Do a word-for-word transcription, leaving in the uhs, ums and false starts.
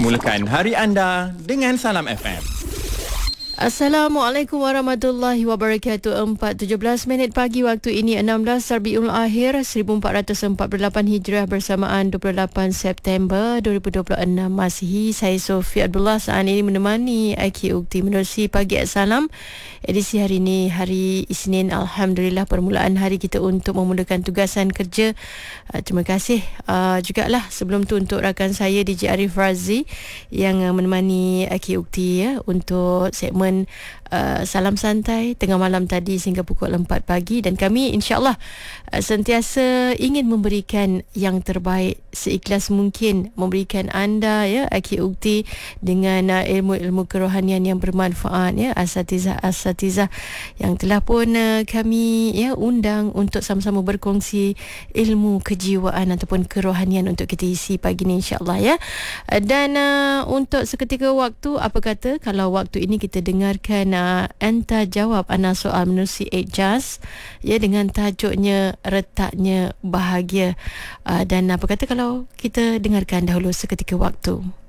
Mulakan hari anda dengan Salam F M. Assalamualaikum warahmatullahi wabarakatuh. Empat tujuh belas minit pagi waktu ini, enam belas Rabiul Akhir seribu empat ratus empat puluh lapan Hijrah bersamaan dua puluh lapan September dua ribu dua puluh enam Masihi. Saya Sofia Abdullah saat ini menemani Aiki Ukti menerusi Pagi Salam. Edisi hari ini hari Isnin. Alhamdulillah, permulaan hari kita untuk memulakan tugasan kerja. Uh, terima kasih uh, jugalah sebelum tu untuk rakan saya D J Arif Razi yang uh, menemani Aiki Ukti ya, untuk segmen Uh, Salam Santai tengah malam tadi sehingga pukul empat pagi, dan kami insyaAllah uh, sentiasa ingin memberikan yang terbaik, seikhlas mungkin memberikan anda ya Aki Ukti dengan uh, ilmu-ilmu kerohanian yang bermanfaat ya, asatizah-asatizah yang telah pun uh, kami ya undang untuk sama-sama berkongsi ilmu kejiwaan ataupun kerohanian untuk kita isi pagi ni insyaAllah ya. Uh, dan uh, untuk seketika waktu, apa kata kalau waktu ini kita dengarkan uh, enta jawab ana soal menerusi Ejaz ya, dengan tajuknya Retaknya Bahagia. Uh, dan apa kata kalau kita dengarkan dahulu seketika waktu.